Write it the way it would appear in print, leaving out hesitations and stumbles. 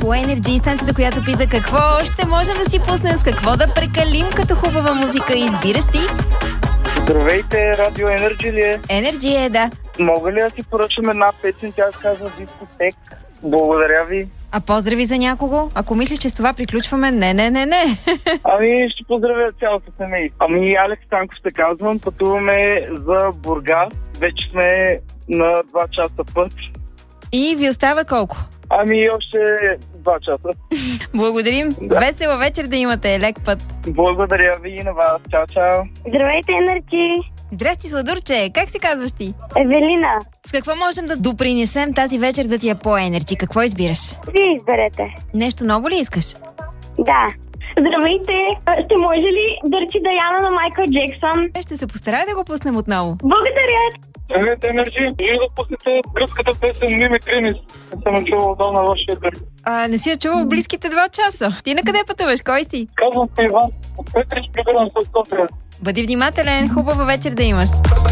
по Energy, станцията, която пита какво ще можем да си пуснем, с какво да прекалим като хубава музика. Избираш ти? Здравейте, Радио Energy ли е? Energy е, да. Мога ли да си поръчам една песен, тя се казва Дискотек? Благодаря ви. А поздрави за някого? Ако мислиш, че с това приключваме, не. Ами, ще поздравя цялото семейство. Ами, Алекс Танков се казвам, пътуваме за Бургас. Вече сме на 2 часа път. И ви остава колко? Ами, още 2 часа. Благодарим. Да. Весела вечер да имате, лек път. Благодаря ви и на вас. Чао, чао. Здравейте, Енерджи! Здрасти, Сладурче! Как се казваш ти? Евелина. С какво можем да допринесем тази вечер да ти е по-енерджи? Какво избираш? Вие изберете. Нещо ново ли искаш? Да. Здравейте! Ще може ли Дърчи Даяна на Майкъл Джексън? Ще се постарая да го пуснем отново. Благодаря! Здравейте, Енерджи! Вие да пуснете гръцката песен Мими Кринис. Не съм чувал отдавна вашия гърк. Не си я чувал в близките 2 часа. Ти на къде пътуваш? Кой си? Казвам се Иван. От Петрич прибирам с София. Бъди внимателен, хубава вечер да имаш.